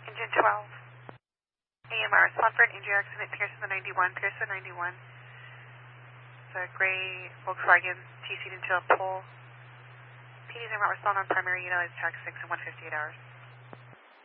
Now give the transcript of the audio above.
Engine 12. AMR, Swanford, injury accident, Pearson 91, Pearson 91. It's a gray Volkswagen T-seat into a pole. PDs are not respond on primary utilized tax 6 in 158 hours.